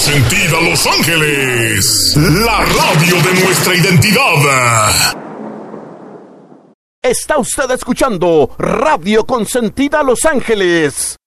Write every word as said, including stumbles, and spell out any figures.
Consentida Los Ángeles, la radio de nuestra identidad. Está usted escuchando Radio Consentida Los Ángeles.